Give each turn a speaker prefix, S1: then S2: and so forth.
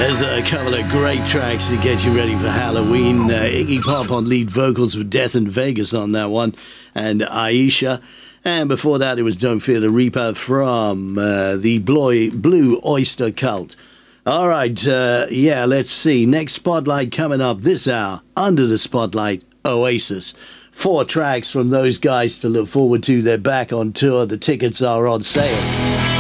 S1: There's a couple of great tracks to get you ready for Halloween. Iggy Pop on lead vocals with Death in Vegas on that one, and Aisha. And before that, it was Don't Fear the Reaper from the Blue Oyster Cult. All right, let's see. Next spotlight coming up this hour. Under the Spotlight, Oasis. 4 tracks from those guys to look forward to. They're back on tour. The tickets are on sale.